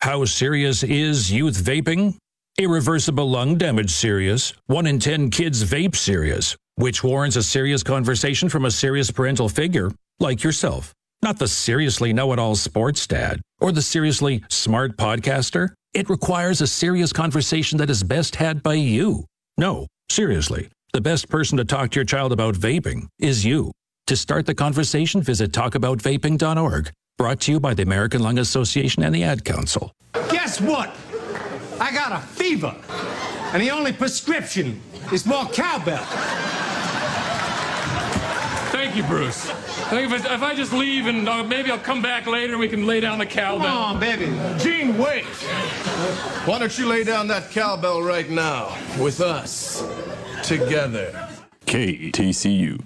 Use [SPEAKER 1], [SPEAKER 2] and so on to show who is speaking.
[SPEAKER 1] How serious is youth vaping? Irreversible lung damage serious. 1 in 10 kids vape serious, which warrants a serious conversation from a serious parental figure like yourself. Not the seriously know-it-all sports dad or the seriously smart podcaster. It requires a serious conversation that is best had by you. No, seriously, the best person to talk to your child about vaping is you. To start the conversation, visit talkaboutvaping.org. Brought to you by the American Lung Association and the Ad Council.
[SPEAKER 2] Guess what? I got a fever, and the only prescription is more cowbell.
[SPEAKER 3] Thank you, Bruce. I think if I just leave and maybe I'll come back later, we can lay down the cowbell.
[SPEAKER 2] Come on, baby.
[SPEAKER 4] Gene, wait. Why don't you lay down that cowbell right now with us together?
[SPEAKER 5] KTCU.